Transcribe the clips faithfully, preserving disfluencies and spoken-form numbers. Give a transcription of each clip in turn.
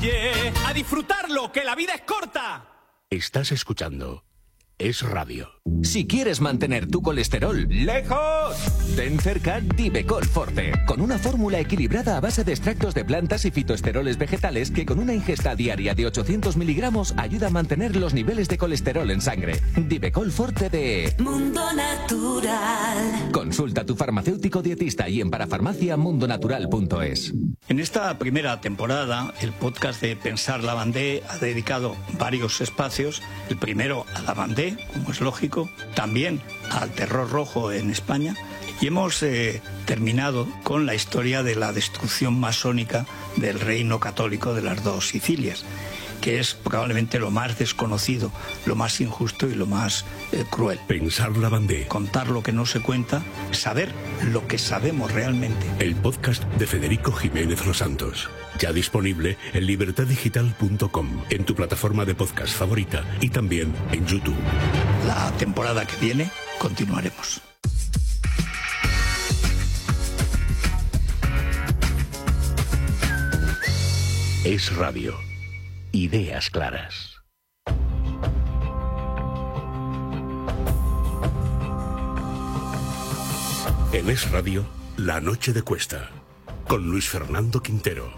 Yeah, a disfrutarlo, que la vida es corta. Estás escuchando Es Radio. Si quieres mantener tu colesterol lejos, ten cerca Divecol Forte, con una fórmula equilibrada a base de extractos de plantas y fitoesteroles vegetales que con una ingesta diaria de ochocientos miligramos ayuda a mantener los niveles de colesterol en sangre. Divecol Forte de Mundo Natural. Consulta a tu farmacéutico dietista y en parafarmacia mundonatural punto es. En esta primera temporada, el podcast de Pensar Lavandé ha dedicado varios espacios. El primero a Lavandé, como es lógico, también al terror rojo en España, y hemos eh, terminado con la historia de la destrucción masónica del reino católico de las dos Sicilias, que es probablemente lo más desconocido, lo más injusto y lo más eh, cruel. Pensar Lavandé. Contar lo que no se cuenta, saber lo que sabemos realmente. El podcast de Federico Jiménez Los Santos. Ya disponible en libertad digital punto com, en tu plataforma de podcast favorita y también en YouTube. La temporada que viene continuaremos. Es Radio. Ideas claras. En Es Radio, La Noche de Cuesta, con Luis Fernando Quintero.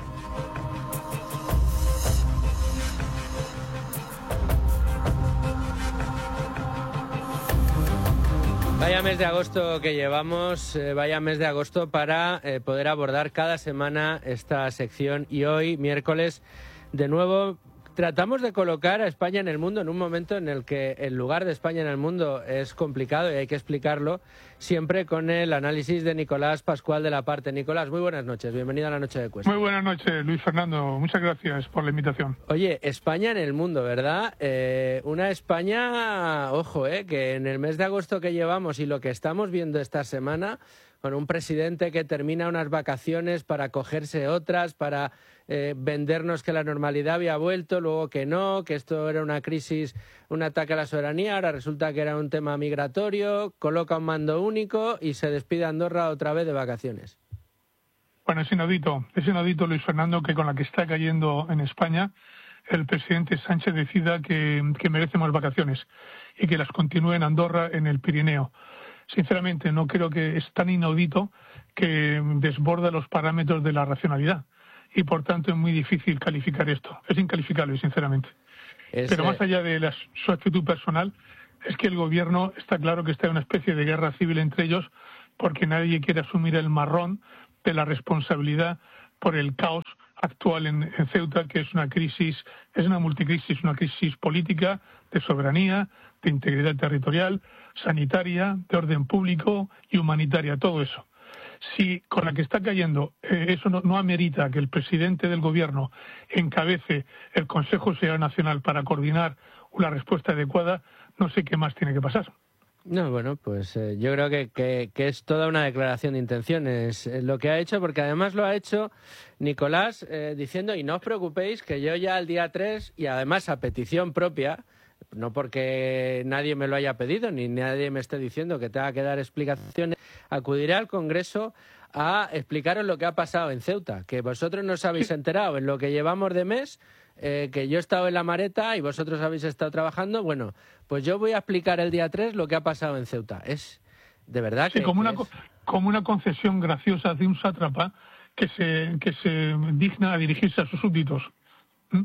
Vaya mes de agosto que llevamos, eh, vaya mes de agosto para eh, poder abordar cada semana esta sección, y hoy, miércoles, de nuevo tratamos de colocar a España en el mundo en un momento en el que el lugar de España en el mundo es complicado y hay que explicarlo, siempre con el análisis de Nicolás Pascual de la Parte. Nicolás, muy buenas noches, bienvenido a La Noche de Cuesta. Muy buenas noches, Luis Fernando, muchas gracias por la invitación. Oye, España en el mundo, ¿verdad? Eh, una España, ojo, eh, que en el mes de agosto que llevamos y lo que estamos viendo esta semana, con un presidente que termina unas vacaciones para cogerse otras, para eh, vendernos que la normalidad había vuelto, luego que no, que esto era una crisis, un ataque a la soberanía, ahora resulta que era un tema migratorio, coloca un mando único y se despide a Andorra otra vez de vacaciones. Bueno, es inaudito, es inaudito, Luis Fernando, que con la que está cayendo en España, el presidente Sánchez decida que, que merecemos vacaciones y que las continúe en Andorra, en el Pirineo. Sinceramente, no creo que es tan inaudito que desborda los parámetros de la racionalidad y, por tanto, es muy difícil calificar esto. Es incalificable, sinceramente. Ese... Pero más allá de la, su actitud personal, es que el gobierno está claro que está en una especie de guerra civil entre ellos, porque nadie quiere asumir el marrón de la responsabilidad por el caos actual en, en Ceuta, que es una crisis, es una multicrisis, una crisis política, de soberanía, de integridad territorial, sanitaria, de orden público y humanitaria, todo eso. Si con la que está cayendo eh, eso no, no amerita que el presidente del gobierno encabece el Consejo de Seguridad Nacional para coordinar una respuesta adecuada, no sé qué más tiene que pasar. No, bueno, pues eh, yo creo que, que, que es toda una declaración de intenciones eh, lo que ha hecho, porque además lo ha hecho Nicolás eh, diciendo, y no os preocupéis, que yo ya el día tres, y además a petición propia, no porque nadie me lo haya pedido, ni nadie me esté diciendo que tenga que dar explicaciones, acudiré al Congreso a explicaros lo que ha pasado en Ceuta, que vosotros no os habéis enterado en lo que llevamos de mes, eh, que yo he estado en la Mareta y vosotros habéis estado trabajando. Bueno, pues yo voy a explicar el día tres lo que ha pasado en Ceuta. Es de verdad que... Sí, como, que una, es... como una concesión graciosa de un sátrapa que se, que se digna a dirigirse a sus súbditos. ¿Mm?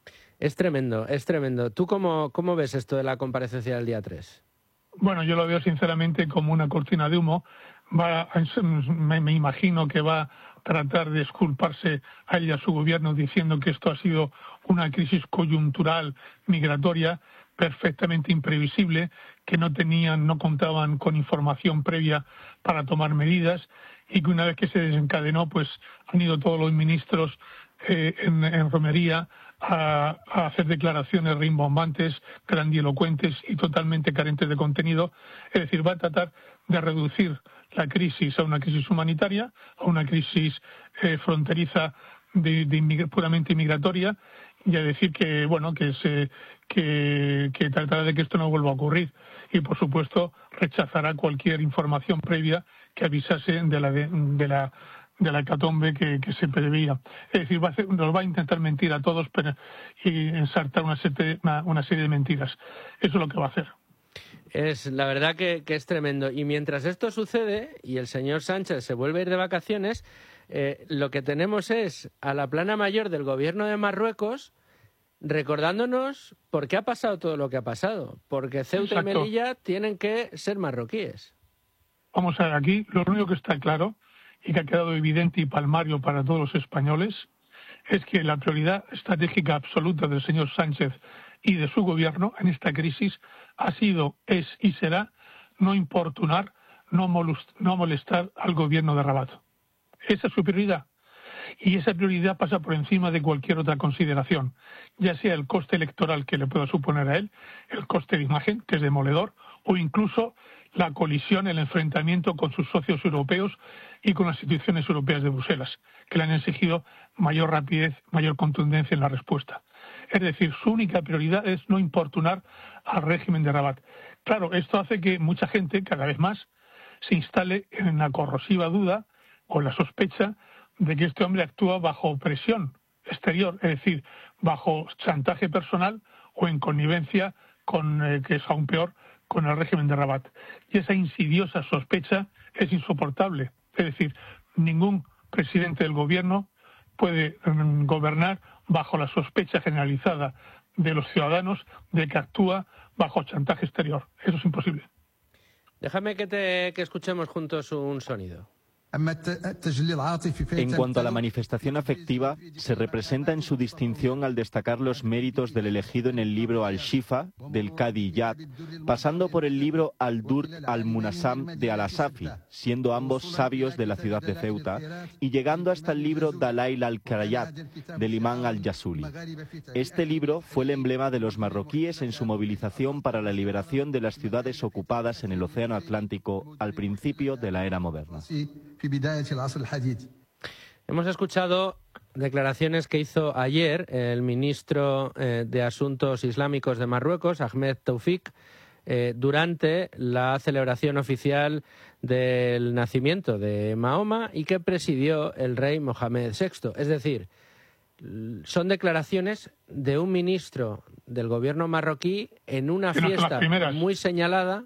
Es tremendo, es tremendo. ¿Tú cómo, cómo ves esto de la comparecencia del día tres? Bueno, yo lo veo sinceramente como una cortina de humo. Va, me, me imagino que va a tratar de exculparse a él y a su gobierno diciendo que esto ha sido una crisis coyuntural migratoria perfectamente imprevisible, que no tenían, no contaban con información previa para tomar medidas, y que una vez que se desencadenó, pues han ido todos los ministros eh, en, en romería a, a hacer declaraciones rimbombantes, grandilocuentes y totalmente carentes de contenido. Es decir, va a tratar de reducir la crisis a una crisis humanitaria, a una crisis eh, fronteriza de, de inmig- puramente inmigratoria, y a decir que, bueno, que se que, que tratará de que esto no vuelva a ocurrir, y por supuesto rechazará cualquier información previa que avisase de la de, de la de la hecatombe que, que se preveía. Es decir, va a hacer, nos va a intentar mentir a todos pero, y ensartar una serie, una, una serie de mentiras. Eso es lo que va a hacer. Es la verdad que, que es tremendo. Y mientras esto sucede y el señor Sánchez se vuelve a ir de vacaciones, eh, lo que tenemos es a la plana mayor del gobierno de Marruecos recordándonos por qué ha pasado todo lo que ha pasado. Porque Ceuta Exacto. y Melilla tienen que ser marroquíes. Vamos a ver, aquí lo único que está claro y que ha quedado evidente y palmario para todos los españoles es que la prioridad estratégica absoluta del señor Sánchez y de su gobierno en esta crisis ha sido, es y será no importunar, no molestar al gobierno de Rabat. Esa es su prioridad. Y esa prioridad pasa por encima de cualquier otra consideración, ya sea el coste electoral que le pueda suponer a él, el coste de imagen, que es demoledor, o incluso la colisión, el enfrentamiento con sus socios europeos y con las instituciones europeas de Bruselas, que le han exigido mayor rapidez, mayor contundencia en la respuesta. Es decir, su única prioridad es no importunar al régimen de Rabat. Claro, esto hace que mucha gente, cada vez más, se instale en la corrosiva duda o la sospecha de que este hombre actúa bajo presión exterior, es decir, bajo chantaje personal o en connivencia con, eh, que es aún peor, con el régimen de Rabat. Y esa insidiosa sospecha es insoportable. Es decir, ningún presidente del gobierno puede um, gobernar bajo la sospecha generalizada de los ciudadanos de que actúa bajo chantaje exterior. Eso es imposible. Déjame que, te, que escuchemos juntos un sonido. En cuanto a la manifestación afectiva, se representa en su distinción al destacar los méritos del elegido en el libro Al-Shifa, del Qadi Iyad, pasando por el libro Al-Durr al-Munasam de Al-Asafi, siendo ambos sabios de la ciudad de Ceuta, y llegando hasta el libro Dalail al-Qarayat, del imán al-Jasuli. Este libro fue el emblema de los marroquíes en su movilización para la liberación de las ciudades ocupadas en el Océano Atlántico al principio de la era moderna. Hemos escuchado declaraciones que hizo ayer el ministro eh, de Asuntos Islámicos de Marruecos, Ahmed Toufik, eh, durante la celebración oficial del nacimiento de Mahoma y que presidió el rey Mohamed sexto. Es decir, son declaraciones de un ministro del gobierno marroquí en una fiesta muy señalada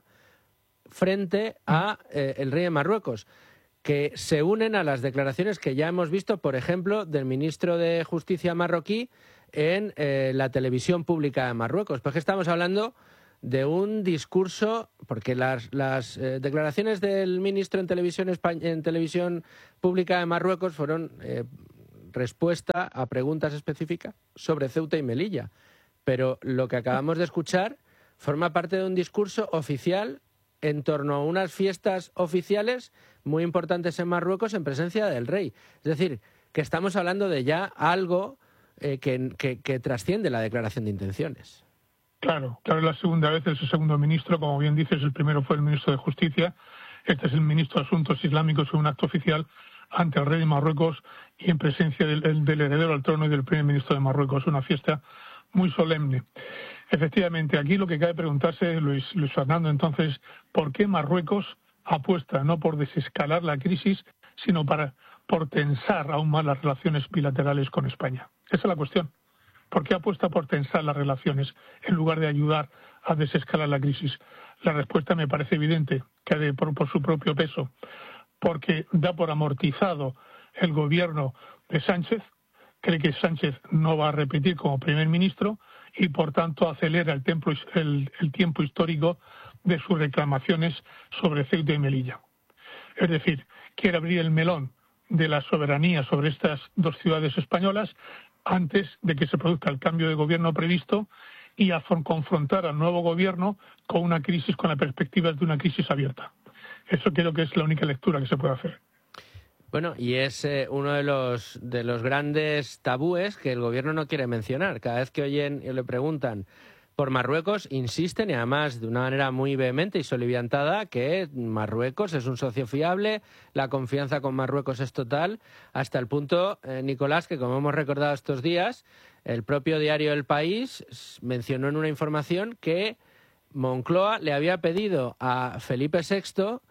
frente a eh, el rey de Marruecos, que se unen a las declaraciones que ya hemos visto, por ejemplo, del ministro de Justicia marroquí en eh, la televisión pública de Marruecos. Porque estamos hablando de un discurso, porque las, las eh, declaraciones del ministro en televisión, en televisión pública de Marruecos fueron eh, respuesta a preguntas específicas sobre Ceuta y Melilla. Pero lo que acabamos de escuchar forma parte de un discurso oficial en torno a unas fiestas oficiales muy importantes en Marruecos en presencia del rey. Es decir, que estamos hablando de ya algo eh, que, que, que trasciende la declaración de intenciones. Claro, claro, es la segunda vez, es el segundo ministro, como bien dices, el primero fue el ministro de Justicia, este es el ministro de Asuntos Islámicos en un acto oficial ante el rey de Marruecos y en presencia del, del heredero al trono y del primer ministro de Marruecos, una fiesta muy solemne. Efectivamente, aquí lo que cabe preguntarse, Luis, Luis Fernando, entonces, ¿por qué Marruecos apuesta no por desescalar la crisis, sino para por tensar aún más las relaciones bilaterales con España? Esa es la cuestión. ¿Por qué apuesta por tensar las relaciones en lugar de ayudar a desescalar la crisis? La respuesta me parece evidente, que de, por, por su propio peso, porque da por amortizado el gobierno de Sánchez, cree que Sánchez no va a repetir como primer ministro y por tanto acelera el, templo, el, el tiempo histórico de sus reclamaciones sobre Ceuta y Melilla. Es decir, quiere abrir el melón de la soberanía sobre estas dos ciudades españolas antes de que se produzca el cambio de gobierno previsto y a confrontar al nuevo gobierno con una crisis, con la perspectiva de una crisis abierta. Eso creo que es la única lectura que se puede hacer. Bueno, y es eh, uno de los de los grandes tabúes que el gobierno no quiere mencionar. Cada vez que oyen y le preguntan por Marruecos, insisten, y además de una manera muy vehemente y soliviantada, que Marruecos es un socio fiable, la confianza con Marruecos es total, hasta el punto, eh, Nicolás, que como hemos recordado estos días, el propio diario El País mencionó en una información que Moncloa le había pedido a Felipe sexto que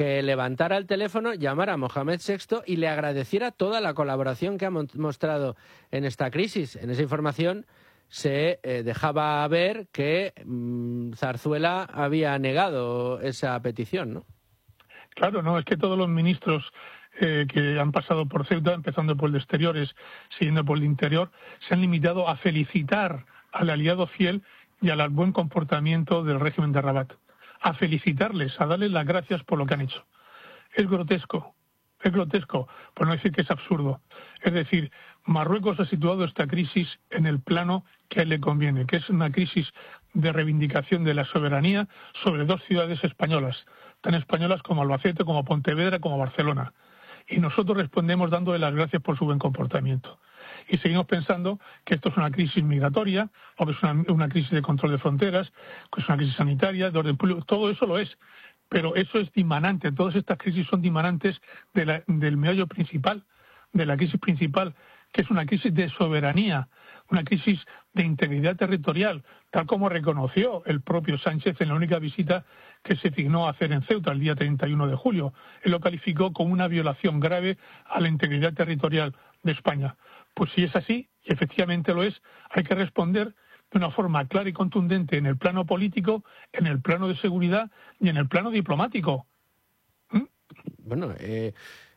que levantara el teléfono, llamara a Mohamed sexto y le agradeciera toda la colaboración que ha mostrado en esta crisis. En esa información se eh, dejaba ver que mmm, Zarzuela había negado esa petición, ¿no? Claro, no, es que todos los ministros eh, que han pasado por Ceuta, empezando por el de Exteriores, siguiendo por el de Interior, se han limitado a felicitar al aliado fiel y al buen comportamiento del régimen de Rabat. A felicitarles, a darles las gracias por lo que han hecho. Es grotesco, es grotesco, por no decir que es absurdo. Es decir, Marruecos ha situado esta crisis en el plano que a él le conviene, que es una crisis de reivindicación de la soberanía sobre dos ciudades españolas, tan españolas como Albacete, como Pontevedra, como Barcelona. Y nosotros respondemos dándole las gracias por su buen comportamiento. Y seguimos pensando que esto es una crisis migratoria, o que es una, una crisis de control de fronteras, que es una crisis sanitaria, de orden público, todo eso lo es. Pero eso es dimanante, todas estas crisis son dimanantes de la, del meollo principal, de la crisis principal, que es una crisis de soberanía, una crisis de integridad territorial, tal como reconoció el propio Sánchez en la única visita que se dignó a hacer en Ceuta el día treinta y uno de julio. Él lo calificó como una violación grave a la integridad territorial de España. Pues si es así, y efectivamente lo es, hay que responder de una forma clara y contundente en el plano político, en el plano de seguridad y en el plano diplomático. ¿Mm? Bueno, eh,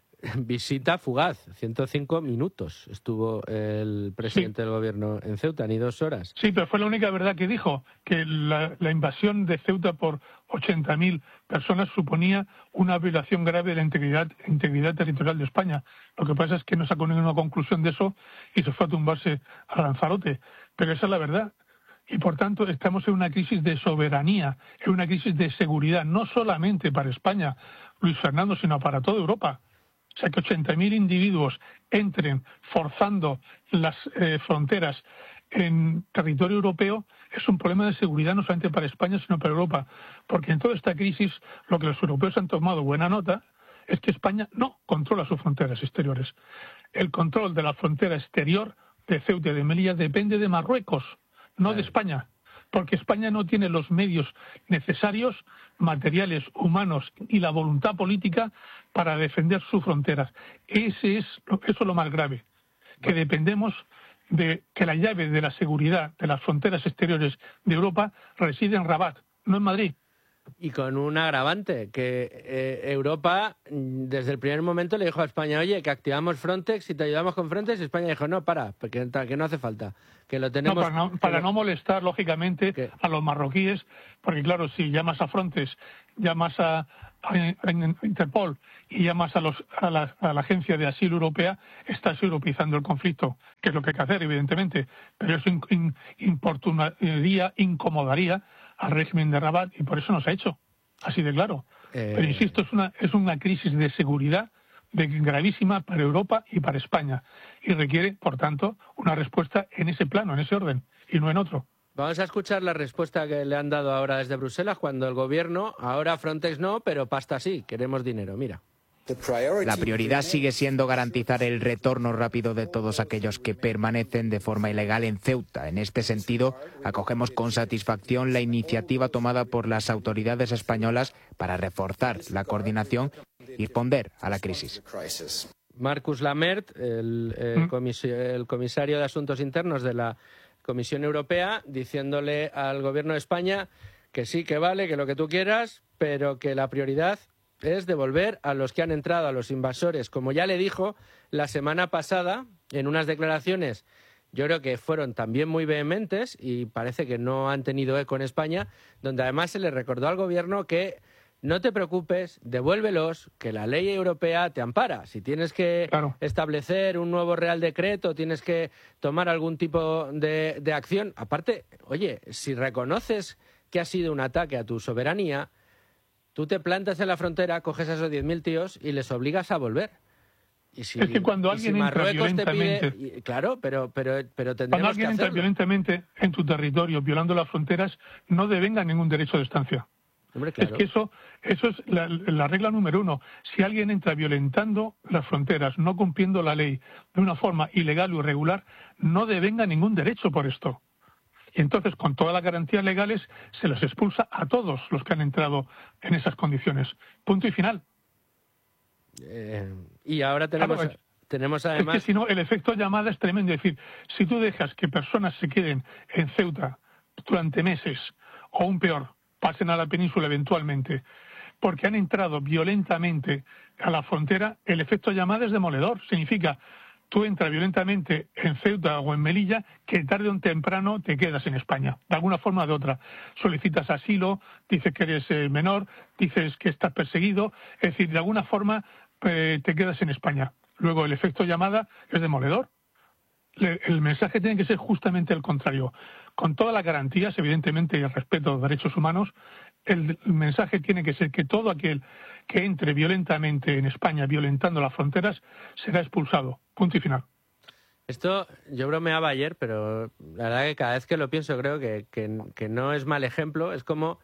visita fugaz, ciento cinco minutos estuvo el presidente sí. del gobierno en Ceuta, ni dos horas. Sí, pero fue la única verdad que dijo, que la, la invasión de Ceuta por ochenta mil personas suponía una violación grave de la integridad, integridad territorial de España. Lo que pasa es que no sacó ninguna conclusión de eso y se fue a tumbarse a Lanzarote. Pero esa es la verdad. Y por tanto estamos en una crisis de soberanía, en una crisis de seguridad, no solamente para España, Luis Fernando, sino para toda Europa. O sea, que ochenta mil individuos entren forzando las eh, fronteras en territorio europeo es un problema de seguridad no solamente para España, sino para Europa. Porque en toda esta crisis lo que los europeos han tomado buena nota es que España no controla sus fronteras exteriores. El control de la frontera exterior de Ceuta y de Melilla depende de Marruecos, no de España. Porque España no tiene los medios necesarios, materiales, humanos y la voluntad política para defender sus fronteras. Ese es, eso es lo más grave, que dependemos de que la llave de la seguridad de las fronteras exteriores de Europa reside en Rabat, no en Madrid. Y con un agravante, que eh, Europa desde el primer momento le dijo a España, oye, que activamos Frontex y te ayudamos con Frontex, y España dijo, no, para, porque que no hace falta, que lo tenemos... No, para no, para lo... no molestar, lógicamente, ¿Qué? a los marroquíes, porque claro, si llamas a Frontex, llamas a, a, a Interpol y llamas a, los, a, la, a la Agencia de Asilo Europea, estás europeizando el conflicto, que es lo que hay que hacer, evidentemente, pero eso in, in, importunaría, incomodaría al régimen de Rabat, y por eso no se ha hecho, así de claro. Eh... Pero insisto, es una, es una crisis de seguridad de gravísima para Europa y para España, y requiere, por tanto, una respuesta en ese plano, en ese orden, y no en otro. Vamos a escuchar la respuesta que le han dado ahora desde Bruselas, cuando el gobierno, ahora Frontex no, pero pasta sí, queremos dinero, mira. La prioridad sigue siendo garantizar el retorno rápido de todos aquellos que permanecen de forma ilegal en Ceuta. En este sentido, acogemos con satisfacción la iniciativa tomada por las autoridades españolas para reforzar la coordinación y responder a la crisis. Marcus Lamert, el, el, comis- el comisario de Asuntos Internos de la Comisión Europea, diciéndole al gobierno de España que sí, que vale, que lo que tú quieras, pero que la prioridad es devolver a los que han entrado, a los invasores, como ya le dijo la semana pasada en unas declaraciones, yo creo que fueron también muy vehementes y parece que no han tenido eco en España, donde además se le recordó al gobierno que no te preocupes, devuélvelos, que la ley europea te ampara. Si tienes que claro. establecer un nuevo Real Decreto, tienes que tomar algún tipo de, de acción. Aparte, oye, si reconoces que ha sido un ataque a tu soberanía, tú te plantas en la frontera, coges a esos diez mil tíos y les obligas a volver. Y si, es que cuando alguien si entra violentamente... Te pide, claro, pero, pero, pero tendremos Cuando alguien que entra hacerlo. violentamente en tu territorio, violando las fronteras, no devenga ningún derecho de estancia. Hombre, claro. Es que eso, eso es la, la regla número uno. Si alguien entra violentando las fronteras, no cumpliendo la ley de una forma ilegal o irregular, no devenga ningún derecho por esto. Y entonces, con todas las garantías legales, se los expulsa a todos los que han entrado en esas condiciones. Punto y final. Eh, y ahora tenemos, Claro, es, tenemos además... Es que si no, el efecto llamada es tremendo. Es decir, si tú dejas que personas se queden en Ceuta durante meses, o aún peor, pasen a la península eventualmente, porque han entrado violentamente a la frontera, el efecto llamada es demoledor. Significa, tú entras violentamente en Ceuta o en Melilla, que tarde o temprano te quedas en España, de alguna forma o de otra. Solicitas asilo, dices que eres eh, menor, dices que estás perseguido, es decir, de alguna forma eh, te quedas en España. Luego el efecto llamada es demoledor. Le, el mensaje tiene que ser justamente el contrario. Con todas las garantías, evidentemente, y el respeto a los derechos humanos, el, el mensaje tiene que ser que todo aquel que entre violentamente en España, violentando las fronteras, será expulsado. Punto y final. Esto yo bromeaba ayer, pero la verdad que cada vez que lo pienso creo que, que, que no es mal ejemplo. Es como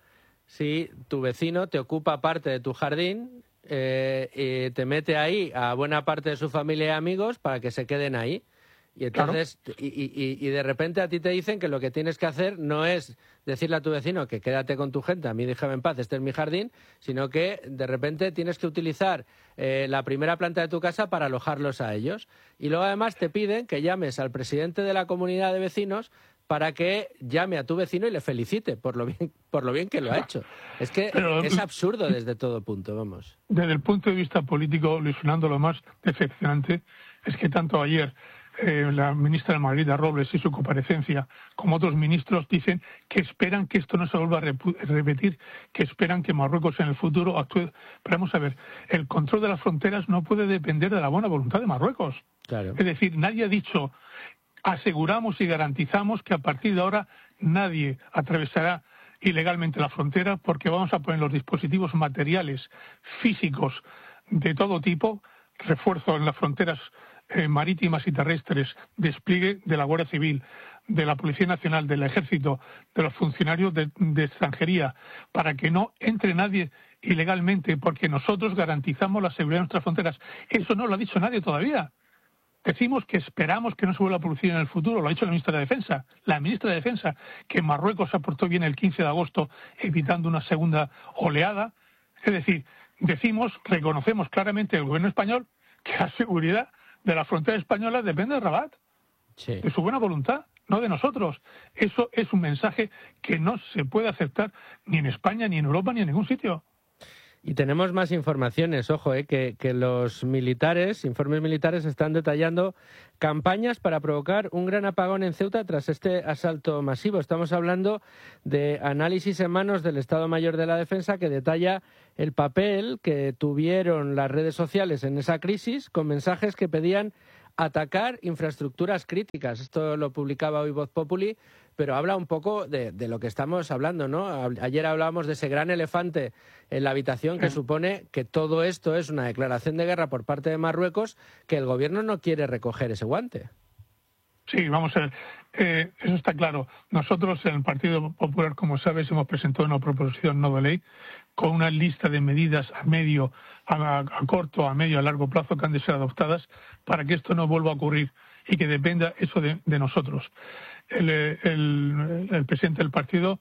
si tu vecino te ocupa parte de tu jardín eh, y te mete ahí a buena parte de su familia y amigos para que se queden ahí. Y entonces, claro. y, y, y de repente a ti te dicen que lo que tienes que hacer no es decirle a tu vecino que quédate con tu gente, a mí déjame en paz, este es mi jardín, sino que de repente tienes que utilizar eh, la primera planta de tu casa para alojarlos a ellos. Y luego además te piden que llames al presidente de la comunidad de vecinos para que llame a tu vecino y le felicite por lo bien, por lo bien que lo ha hecho. Es que Pero, es absurdo desde todo punto, vamos. Desde el punto de vista político, Luis Fernando, lo más decepcionante es que tanto ayer Eh, la ministra Margarita Robles y su comparecencia, como otros ministros, dicen que esperan que esto no se vuelva a repetir, que esperan que Marruecos en el futuro actúe. Pero vamos a ver, el control de las fronteras no puede depender de la buena voluntad de Marruecos. Claro. Es decir, nadie ha dicho, aseguramos y garantizamos que a partir de ahora nadie atravesará ilegalmente la frontera porque vamos a poner los dispositivos materiales, físicos, de todo tipo, refuerzo en las fronteras Eh, marítimas y terrestres, despliegue de la Guardia Civil, de la Policía Nacional, del Ejército, de los funcionarios de, de extranjería, para que no entre nadie ilegalmente, porque nosotros garantizamos la seguridad de nuestras fronteras. Eso no lo ha dicho nadie todavía. Decimos que esperamos que no se vuelva a producir en el futuro, lo ha dicho la ministra de Defensa. La ministra de Defensa, que Marruecos se aportó bien el quince de agosto, evitando una segunda oleada. Es decir, decimos, reconocemos claramente el gobierno español que la seguridad de la frontera española depende de Rabat, sí. de su buena voluntad, no de nosotros. Eso es un mensaje que no se puede aceptar ni en España, ni en Europa, ni en ningún sitio. Y tenemos más informaciones, ojo, eh, que, que los militares, informes militares, están detallando campañas para provocar un gran apagón en Ceuta tras este asalto masivo. Estamos hablando de análisis en manos del Estado Mayor de la Defensa que detalla el papel que tuvieron las redes sociales en esa crisis con mensajes que pedían atacar infraestructuras críticas. Esto lo publicaba hoy Voz Populi, pero habla un poco de, de lo que estamos hablando, ¿no? Ayer hablábamos de ese gran elefante en la habitación que supone que todo esto es una declaración de guerra por parte de Marruecos, que el gobierno no quiere recoger ese guante. Sí, vamos a ver. Eh, eso está claro. Nosotros en el Partido Popular, como sabes, hemos presentado una proposición no de ley con una lista de medidas a medio, a, a corto, a medio, a largo plazo que han de ser adoptadas para que esto no vuelva a ocurrir y que dependa eso de, de nosotros. El, el, el presidente del partido,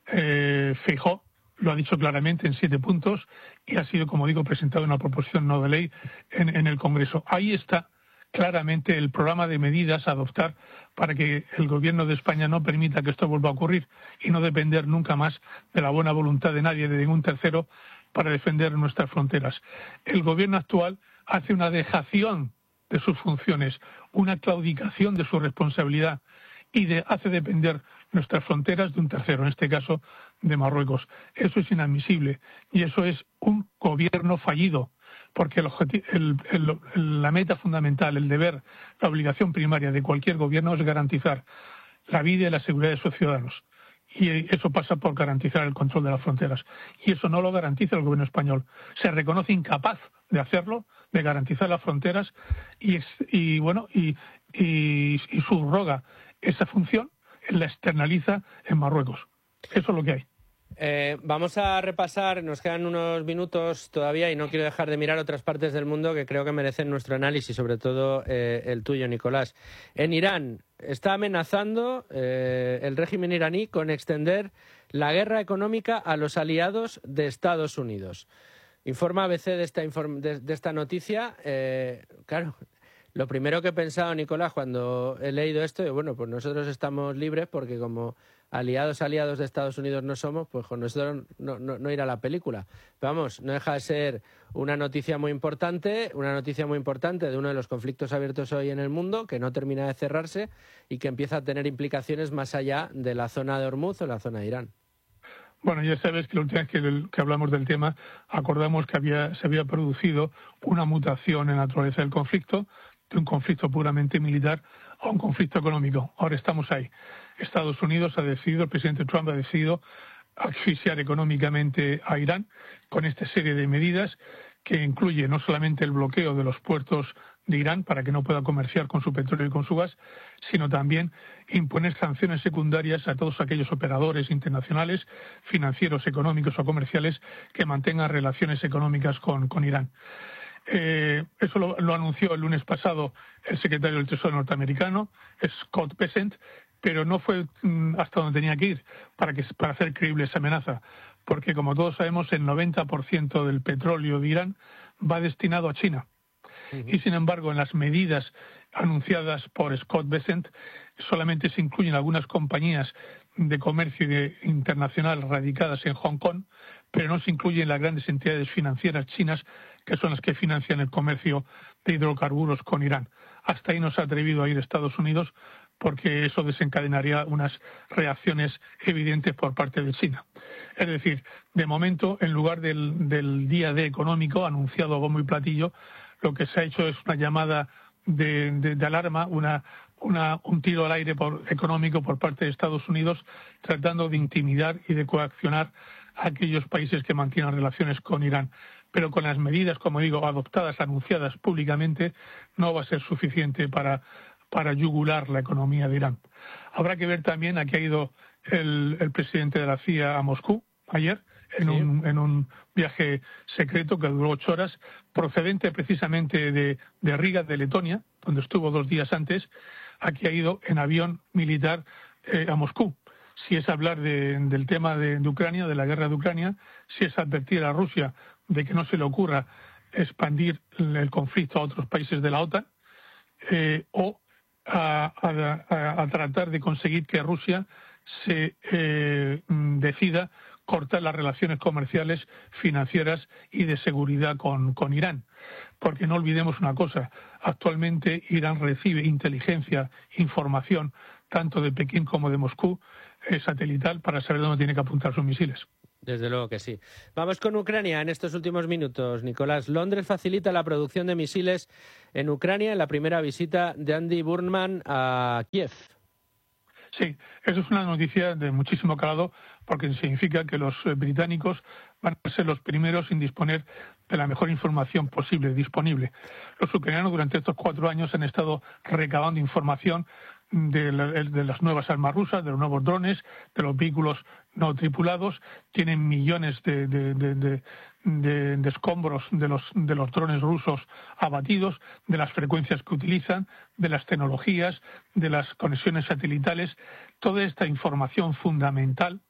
eh, Feijóo, lo ha dicho claramente en siete puntos y ha sido, como digo, presentado una proposición no de ley en, en el Congreso. Ahí está claramente el programa de medidas a adoptar para que el gobierno de España no permita que esto vuelva a ocurrir y no depender nunca más de la buena voluntad de nadie, de ningún tercero, para defender nuestras fronteras. El gobierno actual hace una dejación de sus funciones, una claudicación de su responsabilidad y de, hace depender nuestras fronteras de un tercero, en este caso de Marruecos. Eso es inadmisible y eso es un gobierno fallido, porque el objetivo, el, el, la meta fundamental, el deber, la obligación primaria de cualquier gobierno es garantizar la vida y la seguridad de sus ciudadanos. Y eso pasa por garantizar el control de las fronteras. Y eso no lo garantiza el gobierno español. Se reconoce incapaz de hacerlo, de garantizar las fronteras y, y bueno, y, y, y subroga esa función, la externaliza en Marruecos. Eso es lo que hay. Eh, vamos a repasar, nos quedan unos minutos todavía y no quiero dejar de mirar otras partes del mundo que creo que merecen nuestro análisis, sobre todo eh, el tuyo, Nicolás. En Irán está amenazando eh, el régimen iraní con extender la guerra económica a los aliados de Estados Unidos. Informa A B C de esta, inform de, de esta noticia. Eh, claro, lo primero que he pensado, Nicolás, cuando he leído esto, es, bueno, pues nosotros estamos libres porque como aliados, aliados de Estados Unidos no somos, pues con nosotros no, no, no irá la película. Pero vamos, no deja de ser una noticia muy importante, una noticia muy importante de uno de los conflictos abiertos hoy en el mundo, que no termina de cerrarse y que empieza a tener implicaciones más allá de la zona de Hormuz o la zona de Irán. Bueno, ya sabes que la última vez que, el, que hablamos del tema, acordamos que había, se había producido una mutación en la naturaleza del conflicto, de un conflicto puramente militar a un conflicto económico. Ahora estamos ahí. Estados Unidos ha decidido, el presidente Trump ha decidido asfixiar económicamente a Irán con esta serie de medidas que incluye no solamente el bloqueo de los puertos de Irán para que no pueda comerciar con su petróleo y con su gas, sino también imponer sanciones secundarias a todos aquellos operadores internacionales, financieros, económicos o comerciales que mantengan relaciones económicas con, con Irán. Eh, eso lo, lo anunció el lunes pasado el secretario del Tesoro norteamericano, Scott Bessent, pero no fue mm, hasta donde tenía que ir para, que, para hacer creíble esa amenaza, porque como todos sabemos el noventa por ciento del petróleo de Irán va destinado a China. Uh-huh. Y sin embargo en las medidas anunciadas por Scott Bessent solamente se incluyen algunas compañías de comercio de, internacional radicadas en Hong Kong, pero no se incluyen las grandes entidades financieras chinas que son las que financian el comercio de hidrocarburos con Irán. Hasta ahí no se ha atrevido a ir Estados Unidos porque eso desencadenaría unas reacciones evidentes por parte de China. Es decir, de momento, en lugar del, del día D económico anunciado a bombo y platillo, lo que se ha hecho es una llamada de, de, de alarma, una, una, un tiro al aire por, económico por parte de Estados Unidos, tratando de intimidar y de coaccionar a aquellos países que mantienen relaciones con Irán. Pero con las medidas, como digo, adoptadas, anunciadas públicamente, no va a ser suficiente para, para yugular la economía de Irán. Habrá que ver también a qué ha ido el, el presidente de la C I A a Moscú ayer, en, sí. un, en un viaje secreto que duró ocho horas, procedente precisamente de, de Riga, de Letonia, donde estuvo dos días antes. Aquí ha ido en avión militar eh, a Moscú. Si es hablar de, del tema de, de Ucrania, de la guerra de Ucrania, si es advertir a Rusia de que no se le ocurra expandir el conflicto a otros países de la OTAN, eh, o a, a, a tratar de conseguir que Rusia se eh, decida cortar las relaciones comerciales, financieras y de seguridad con, con Irán. Porque no olvidemos una cosa, actualmente Irán recibe inteligencia, información, tanto de Pekín como de Moscú, eh, satelital, para saber dónde tiene que apuntar sus misiles. Desde luego que sí. Vamos con Ucrania en estos últimos minutos, Nicolás. Londres facilita la producción de misiles en Ucrania en la primera visita de Andy Burnham a Kiev. Sí, eso es una noticia de muchísimo calado porque significa que los británicos van a ser los primeros en disponer de la mejor información posible, disponible. Los ucranianos durante estos cuatro años han estado recabando información de, la, de las nuevas armas rusas, de los nuevos drones, de los vehículos no tripulados. Tienen millones de, de, de, de, de, de escombros de los, de los drones rusos abatidos, de las frecuencias que utilizan, de las tecnologías, de las conexiones satelitales. Toda esta información fundamental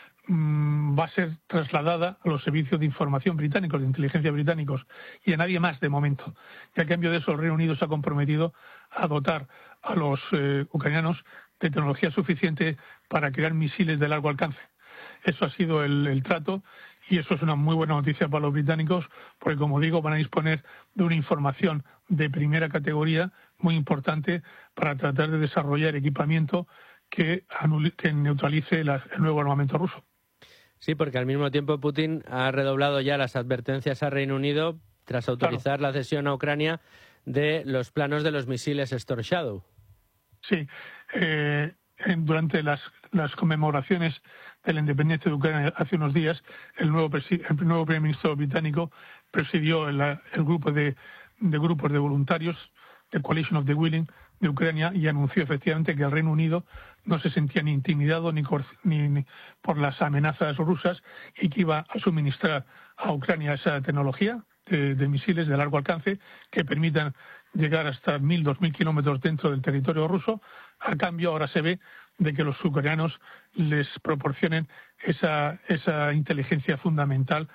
mmm, va a ser trasladada a los servicios de información británicos, de inteligencia británicos, y a nadie más de momento. Y a cambio de eso el Reino Unido se ha comprometido a dotar a los eh, ucranianos de tecnología suficiente para crear misiles de largo alcance. Eso ha sido el, el trato y eso es una muy buena noticia para los británicos porque, como digo, van a disponer de una información de primera categoría muy importante para tratar de desarrollar equipamiento que, anul- que neutralice la, el nuevo armamento ruso. Sí, porque al mismo tiempo Putin ha redoblado ya las advertencias al Reino Unido tras autorizar claro. la cesión a Ucrania de los planos de los misiles Storm Shadow. Sí, eh, durante las, las conmemoraciones de la independencia de Ucrania hace unos días, el nuevo, presi- el nuevo primer ministro británico presidió el, el grupo de, de grupos de voluntarios, the Coalition of the Willing, de Ucrania, y anunció efectivamente que el Reino Unido no se sentía ni intimidado ni, cor- ni, ni por las amenazas rusas y que iba a suministrar a Ucrania esa tecnología de, de misiles de largo alcance que permitan llegar hasta mil, dos mil kilómetros dentro del territorio ruso. A cambio, ahora se ve de que los ucranianos les proporcionen esa, esa inteligencia fundamental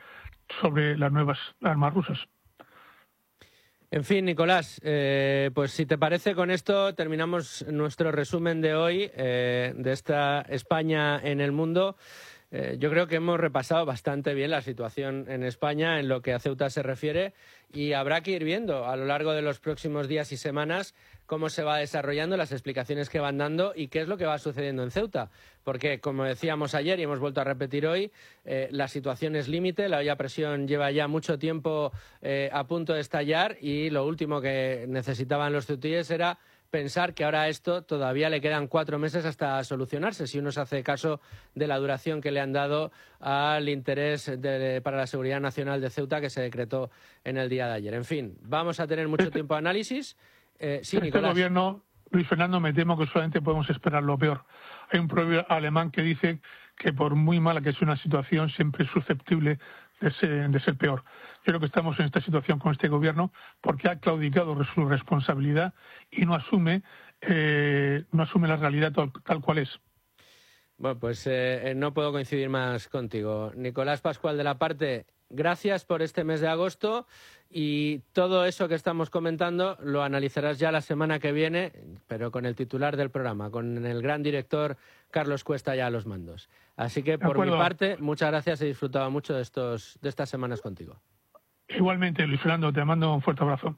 sobre las nuevas armas rusas. En fin, Nicolás, eh, pues si te parece, con esto terminamos nuestro resumen de hoy, eh, de esta España en el mundo. Eh, yo creo que hemos repasado bastante bien la situación en España en lo que a Ceuta se refiere y habrá que ir viendo a lo largo de los próximos días y semanas cómo se va desarrollando, las explicaciones que van dando y qué es lo que va sucediendo en Ceuta. Porque, como decíamos ayer y hemos vuelto a repetir hoy, eh, la situación es límite, la olla a presión lleva ya mucho tiempo eh, a punto de estallar y lo último que necesitaban los ceutíes era pensar que ahora a esto todavía le quedan cuatro meses hasta solucionarse, si uno se hace caso de la duración que le han dado al interés de, para la seguridad nacional de Ceuta que se decretó en el día de ayer. En fin, vamos a tener mucho tiempo de análisis. Eh, sí, este Nicolás. Gobierno, Luis Fernando, me temo que solamente podemos esperar lo peor. Hay un proverbio alemán que dice que por muy mala que sea una situación, siempre es susceptible de ser, de ser peor. Yo creo que estamos en esta situación con este gobierno porque ha claudicado su responsabilidad y no asume, eh, no asume la realidad tal, tal cual es. Bueno, pues eh, no puedo coincidir más contigo. Nicolás Pascual, de la parte, gracias por este mes de agosto y todo eso que estamos comentando lo analizarás ya la semana que viene, pero con el titular del programa, con el gran director Carlos Cuesta ya a los mandos. Así que, por mi parte, muchas gracias, he disfrutado mucho de, estos, de estas semanas contigo. Igualmente, Luis Fernando, te mando un fuerte abrazo.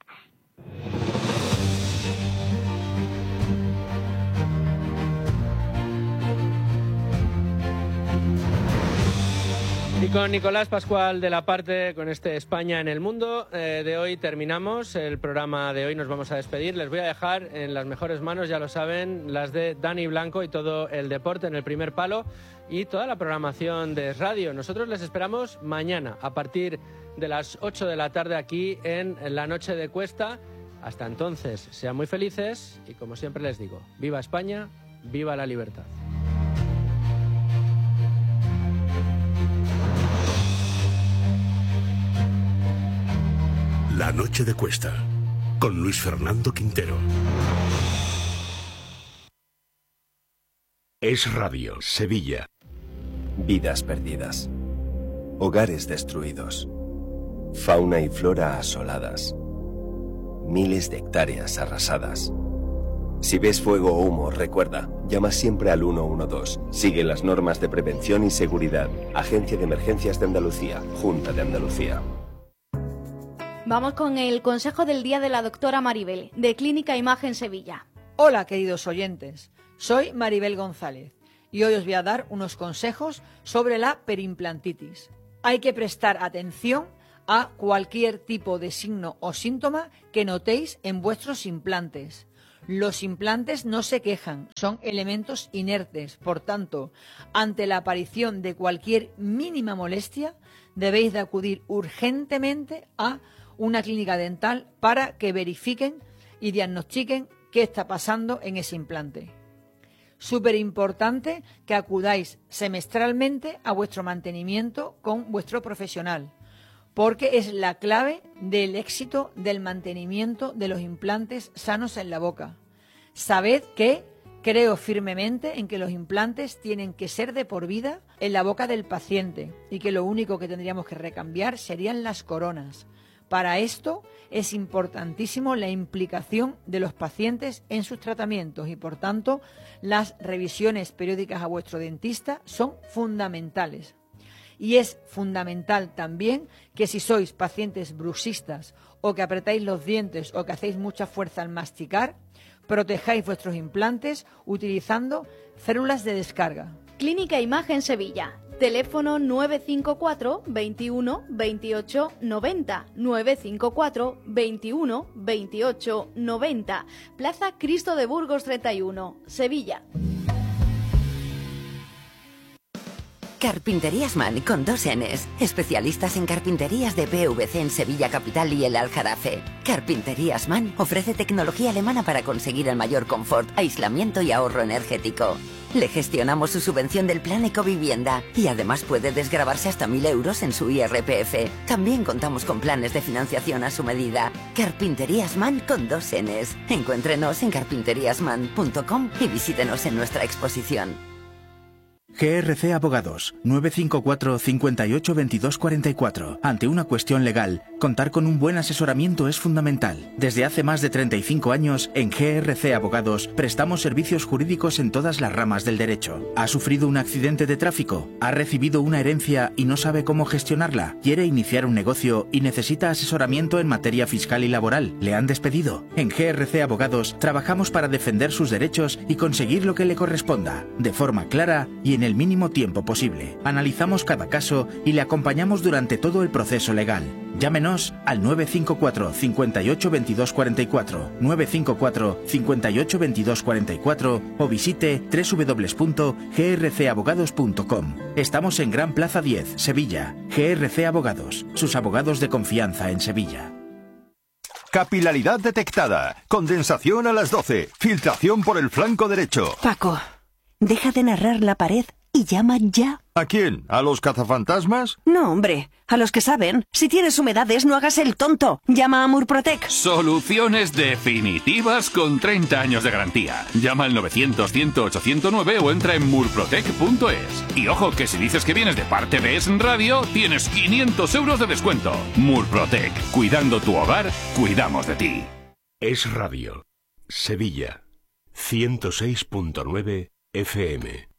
Y con Nicolás Pascual de la parte, con este España en el mundo, eh, de hoy terminamos el programa de hoy, nos vamos a despedir. Les voy a dejar en las mejores manos, ya lo saben, las de Dani Blanco y todo el deporte en el primer palo y toda la programación de radio. Nosotros les esperamos mañana a partir de las ocho de la tarde aquí en La Noche de Cuesta. Hasta entonces, sean muy felices y, como siempre les digo, viva España, viva la libertad. La Noche de Cuesta, con Luis Fernando Quintero. Es Radio, Sevilla. Vidas perdidas. Hogares destruidos. Fauna y flora asoladas. Miles de hectáreas arrasadas. Si ves fuego o humo, recuerda, llama siempre al uno uno dos. Sigue las normas de prevención y seguridad. Agencia de Emergencias de Andalucía, Junta de Andalucía. Vamos con el consejo del día de la doctora Maribel, de Clínica Imagen Sevilla. Hola, queridos oyentes. Soy Maribel González y hoy os voy a dar unos consejos sobre la perimplantitis. Hay que prestar atención a cualquier tipo de signo o síntoma que notéis en vuestros implantes. Los implantes no se quejan, son elementos inertes. Por tanto, ante la aparición de cualquier mínima molestia, debéis de acudir urgentemente a una clínica dental para que verifiquen y diagnostiquen qué está pasando en ese implante. Súper importante que acudáis semestralmente a vuestro mantenimiento con vuestro profesional, porque es la clave del éxito del mantenimiento de los implantes sanos en la boca. Sabed que creo firmemente en que los implantes tienen que ser de por vida en la boca del paciente y que lo único que tendríamos que recambiar serían las coronas. Para esto es importantísimo la implicación de los pacientes en sus tratamientos y, por tanto, las revisiones periódicas a vuestro dentista son fundamentales. Y es fundamental también que si sois pacientes bruxistas o que apretáis los dientes o que hacéis mucha fuerza al masticar, protejáis vuestros implantes utilizando células de descarga. Clínica Imagen Sevilla. Teléfono nueve cinco cuatro, veintiuno, veintiocho, noventa, nueve cinco cuatro, veintiuno, veintiocho, noventa. Plaza Cristo de Burgos treinta y uno, Sevilla. Carpinterías Man con dos Ns. Especialistas en carpinterías de P V C en Sevilla Capital y el Aljarafe. Carpinterías Man ofrece tecnología alemana para conseguir el mayor confort, aislamiento y ahorro energético. Le gestionamos su subvención del plan Ecovivienda y además puede desgravarse hasta mil euros en su I R P F. También contamos con planes de financiación a su medida. Carpinterías Man con dos Ns. Encuéntrenos en carpinteriasman punto com y visítenos en nuestra exposición. G R C Abogados, nueve cinco cuatro, cinco ocho, veintidós cuarenta y cuatro. Ante una cuestión legal, contar con un buen asesoramiento es fundamental. Desde hace más de treinta y cinco años, en G R C Abogados, prestamos servicios jurídicos en todas las ramas del derecho. ¿Ha sufrido un accidente de tráfico? ¿Ha recibido una herencia y no sabe cómo gestionarla? ¿Quiere iniciar un negocio y necesita asesoramiento en materia fiscal y laboral? ¿Le han despedido? En G R C Abogados, trabajamos para defender sus derechos y conseguir lo que le corresponda, de forma clara y en el mínimo tiempo posible. Analizamos cada caso y le acompañamos durante todo el proceso legal. Llámenos al nueve cinco cuatro, cinco ocho, veintidós cuarenta y cuatro, nueve cinco cuatro, cinco ocho, veintidós cuarenta y cuatro o visite doble u doble u doble u punto g r c abogados punto com. Estamos en Gran Plaza diez, Sevilla. G R C Abogados, sus abogados de confianza en Sevilla. Capilaridad detectada. Condensación a las doce. Filtración por el flanco derecho. Paco, deja de narrar la pared y llama ya. ¿A quién? ¿A los cazafantasmas? No, hombre, a los que saben. Si tienes humedades, no hagas el tonto. Llama a Murprotec. Soluciones definitivas con treinta años de garantía. Llama al novecientos, cien, ochocientos nueve o entra en murprotec punto es. Y ojo, que si dices que vienes de parte de Es Radio, tienes quinientos euros de descuento. Murprotec. Cuidando tu hogar, cuidamos de ti. Es Radio. Sevilla. ciento seis punto nueve F M.